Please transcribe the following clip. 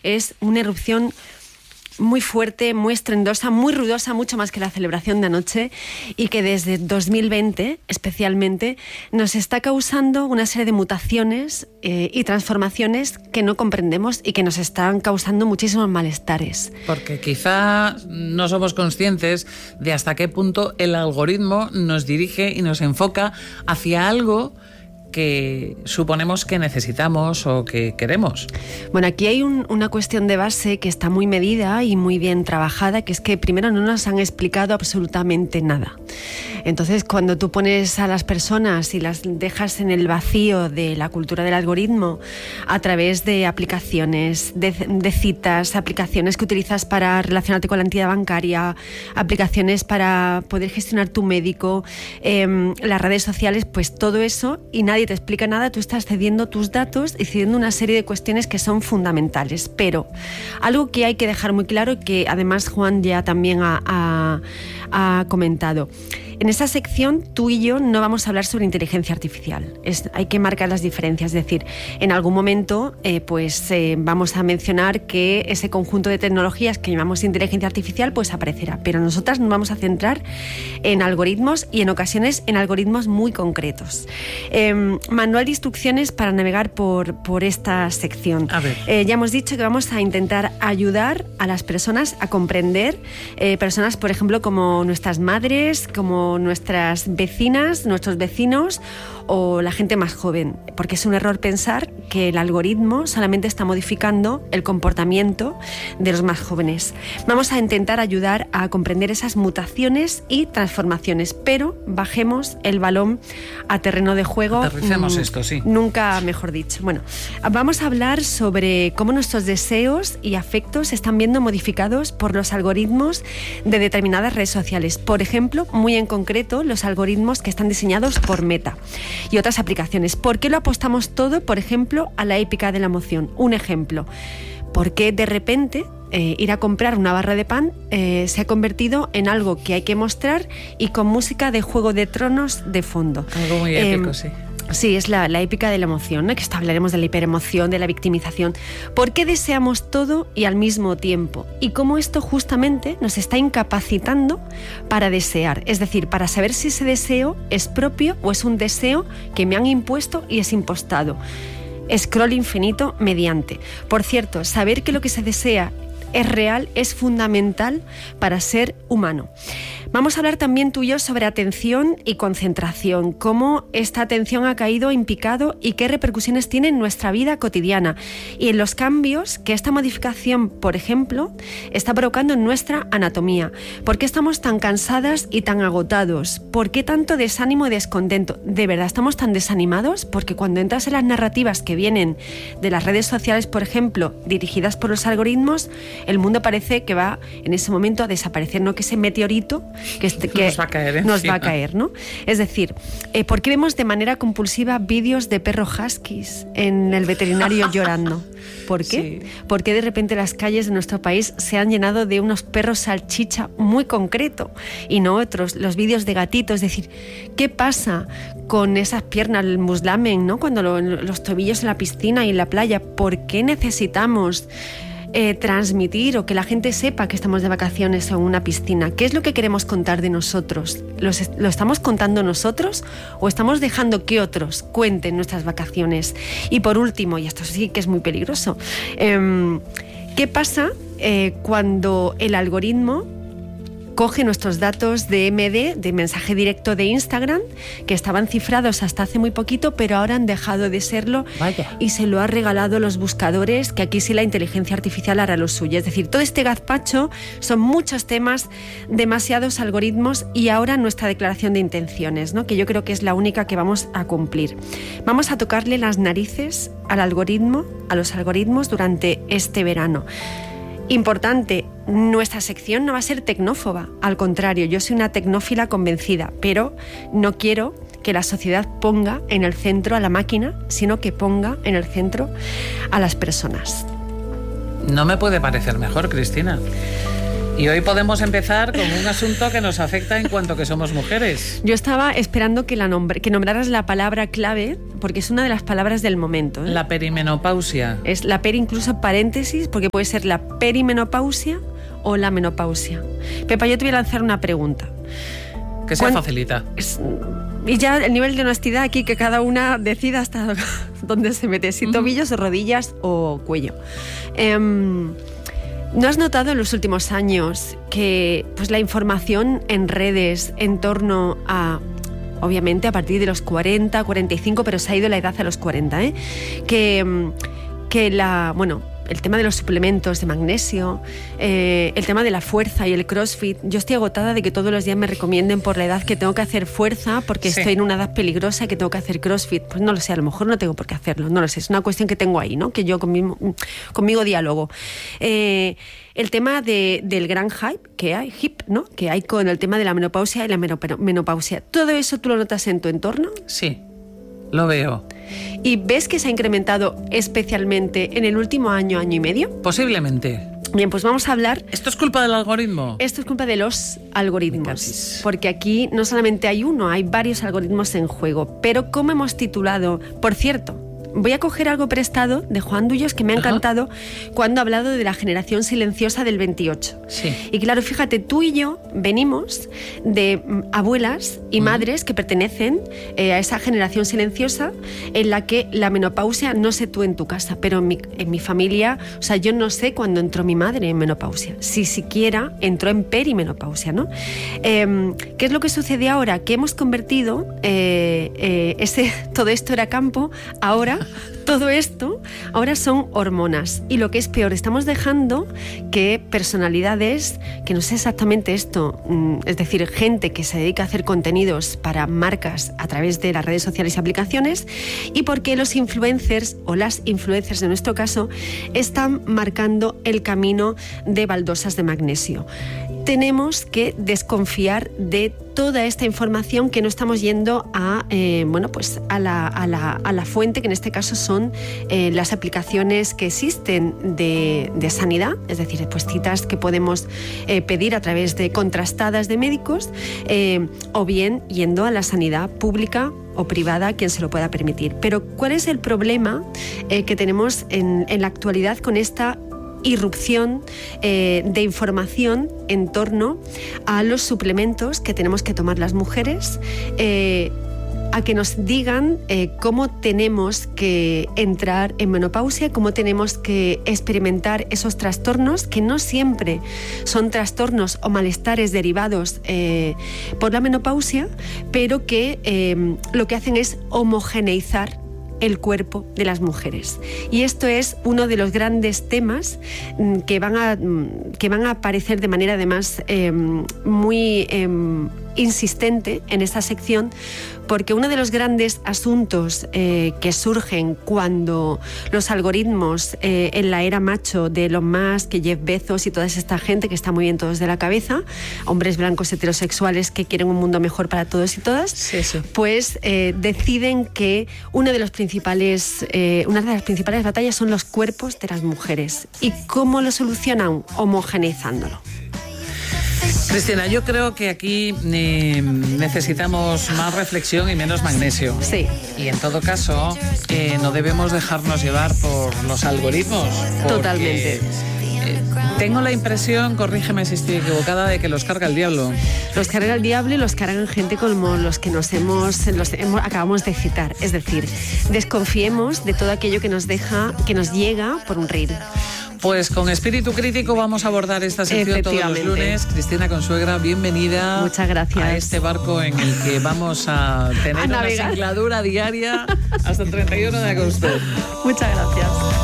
es una erupción muy fuerte, muy estruendosa, muy ruidosa, mucho más que la celebración de anoche, y que desde 2020 especialmente nos está causando una serie de mutaciones y transformaciones que no comprendemos y que nos están causando muchísimos malestares. Porque quizá no somos conscientes de hasta qué punto el algoritmo nos dirige y nos enfoca hacia algo que suponemos que necesitamos o que queremos. Bueno, aquí hay una cuestión de base que está muy medida y muy bien trabajada, que es que primero no nos han explicado absolutamente nada. Entonces, cuando tú pones a las personas y las dejas en el vacío de la cultura del algoritmo a través de aplicaciones, de citas, aplicaciones que utilizas para relacionarte con la entidad bancaria, aplicaciones para poder gestionar tu médico, las redes sociales, pues todo eso, y nadie te explica nada, tú estás cediendo tus datos y cediendo una serie de cuestiones que son fundamentales. Pero algo que hay que dejar muy claro, que además Juan ya también ha comentado. En esta sección tú y yo no vamos a hablar sobre inteligencia artificial. Hay que marcar las diferencias. Es decir, en algún momento vamos a mencionar que ese conjunto de tecnologías que llamamos inteligencia artificial pues aparecerá. Pero nosotras nos vamos a centrar en algoritmos y en ocasiones en algoritmos muy concretos. Manual de instrucciones para navegar por esta sección. A ver. Ya hemos dicho que vamos a intentar ayudar a las personas a comprender personas, por ejemplo, como nuestras madres, como nuestras vecinas, nuestros vecinos o la gente más joven, porque es un error pensar que el algoritmo solamente está modificando el comportamiento de los más jóvenes. Vamos a intentar ayudar a comprender esas mutaciones y transformaciones, pero bajemos el balón a terreno de juego. Aterricemos esto, sí. Nunca mejor dicho. Bueno, vamos a hablar sobre cómo nuestros deseos y afectos se están viendo modificados por los algoritmos de determinadas redes sociales. Por ejemplo, muy en concreto, los algoritmos que están diseñados por Meta y otras aplicaciones. ¿Por qué lo apostamos todo, por ejemplo, a la épica de la emoción? Un ejemplo. ¿Por qué de repente ir a comprar una barra de pan se ha convertido en algo que hay que mostrar y con música de Juego de Tronos de fondo? Algo muy épico, sí. Sí, es la épica de la emoción, ¿no? Que hablaremos de la hiperemoción, de la victimización. ¿Por qué deseamos todo y al mismo tiempo? Y cómo esto justamente nos está incapacitando para desear. Es decir, para saber si ese deseo es propio o es un deseo que me han impuesto y es impostado. Scroll infinito mediante. Por cierto, saber que lo que se desea es real, es fundamental para ser humano. Vamos a hablar también tú y yo sobre atención y concentración, cómo esta atención ha caído en picado y qué repercusiones tiene en nuestra vida cotidiana y en los cambios que esta modificación, por ejemplo, está provocando en nuestra anatomía. ¿Por qué estamos tan cansadas y tan agotados? ¿Por qué tanto desánimo y descontento? ¿De verdad estamos tan desanimados? Porque cuando entras en las narrativas que vienen de las redes sociales, por ejemplo, dirigidas por los algoritmos, el mundo parece que va en ese momento a desaparecer, ¿no? Que ese meteorito que nos va a caer, nos va a caer, ¿no? Es decir, ¿por qué vemos de manera compulsiva vídeos de perros huskies en el veterinario llorando? ¿Por qué? Sí. ¿Por qué de repente las calles de nuestro país se han llenado de unos perros salchicha muy concreto y no otros? Los vídeos de gatitos, es decir, ¿qué pasa con esas piernas, el muslamen, ¿no? Cuando los tobillos en la piscina y en la playa? ¿Por qué necesitamos transmitir o que la gente sepa que estamos de vacaciones en una piscina? ¿Qué es lo que queremos contar de nosotros? ¿Lo estamos contando nosotros o estamos dejando que otros cuenten nuestras vacaciones? Y por último, y esto sí que es muy peligroso, ¿qué pasa cuando el algoritmo coge nuestros datos de MD, de mensaje directo de Instagram, que estaban cifrados hasta hace muy poquito, pero ahora han dejado de serlo? Vaya. Y se lo ha regalado a los buscadores, que aquí sí la inteligencia artificial hará lo suyo? Es decir, todo este gazpacho son muchos temas, demasiados algoritmos y ahora nuestra declaración de intenciones, ¿no? Que yo creo que es la única que vamos a cumplir. Vamos a tocarle las narices al algoritmo, a los algoritmos durante este verano. Importante, nuestra sección no va a ser tecnófoba, al contrario, yo soy una tecnófila convencida, pero no quiero que la sociedad ponga en el centro a la máquina, sino que ponga en el centro a las personas. No me puede parecer mejor, Cristina. Y hoy podemos empezar con un asunto que nos afecta en cuanto que somos mujeres. Yo estaba esperando que nombraras la palabra clave, porque es una de las palabras del momento, ¿eh? La perimenopausia. Es la incluso paréntesis, porque puede ser la perimenopausia o la menopausia. Pepa, yo te voy a lanzar una pregunta. Que sea facilita. Y ya el nivel de honestidad aquí, que cada una decida hasta dónde se mete, si tobillos, rodillas o cuello. ¿No has notado en los últimos años que pues, la información en redes en torno a, obviamente a partir de los 40, 45, pero se ha ido la edad a los 40, que el tema de los suplementos de magnesio, el tema de la fuerza y el CrossFit, yo estoy agotada de que todos los días me recomienden por la edad que tengo que hacer fuerza porque estoy en una edad peligrosa y que tengo que hacer CrossFit. Pues no lo sé, a lo mejor no tengo por qué hacerlo, no lo sé, es una cuestión que tengo ahí, ¿no? Que yo conmigo diálogo. El tema del gran hype que hay, ¿no? Que hay con el tema de la menopausia y la menopausia. ¿Todo eso tú lo notas en tu entorno? Sí, lo veo. ¿Y ves que se ha incrementado especialmente en el último año, año y medio? Posiblemente. Bien, pues vamos a hablar... ¿Esto es culpa del algoritmo? Esto es culpa de los algoritmos. Porque aquí no solamente hay uno, hay varios algoritmos en juego. Pero como hemos titulado... Por cierto, voy a coger algo prestado de Juan Dullos que me ha encantado cuando ha hablado de la generación silenciosa del 28. Sí. Y claro, fíjate, tú y yo venimos de abuelas y madres que pertenecen a esa generación silenciosa en la que la menopausia, no sé tú en tu casa, pero en mi familia, o sea, yo no sé cuándo entró mi madre en menopausia, si siquiera entró en perimenopausia, ¿no? ¿Qué es lo que sucede ahora? Que hemos convertido todo esto era campo, ahora todo esto ahora son hormonas y lo que es peor, estamos dejando que personalidades, que no sé exactamente esto, es decir, gente que se dedica a hacer contenidos para marcas a través de las redes sociales y aplicaciones, y porque los influencers o las influencers en nuestro caso están marcando el camino de baldosas de magnesio. Tenemos que desconfiar de toda esta información, que no estamos yendo a la fuente, que en este caso son las aplicaciones que existen de sanidad, es decir, pues citas que podemos pedir a través de contrastadas de médicos, o bien yendo a la sanidad pública o privada, quien se lo pueda permitir. Pero ¿cuál es el problema que tenemos en la actualidad con esta irrupción de información en torno a los suplementos que tenemos que tomar las mujeres, a que nos digan cómo tenemos que entrar en menopausia, cómo tenemos que experimentar esos trastornos, que no siempre son trastornos o malestares derivados por la menopausia, pero que lo que hacen es homogeneizar el cuerpo de las mujeres. Y esto es uno de los grandes temas que van a aparecer de manera además muy insistente en esta sección, porque uno de los grandes asuntos que surgen cuando los algoritmos en la era macho de Elon Musk, Jeff Bezos y toda esta gente que está muy bien todos de la cabeza, hombres blancos heterosexuales que quieren un mundo mejor para todos y todas, pues deciden que una de las principales batallas son los cuerpos de las mujeres. ¿Y cómo lo solucionan? Homogeneizándolo. Cristina, yo creo que aquí necesitamos más reflexión y menos magnesio. Sí. Y en todo caso, no debemos dejarnos llevar por los algoritmos. Totalmente. Tengo la impresión, corrígeme si estoy equivocada, de que los carga el diablo. Los carga el diablo y los cargan gente como los que acabamos de citar. Es decir, desconfiemos de todo aquello que nos llega por un reel. Pues con espíritu crítico vamos a abordar esta sección todos los lunes. Cristina Consuegra, bienvenida. Muchas gracias. A este barco en el que vamos a tener una singladura diaria hasta el 31 de agosto. Muchas gracias.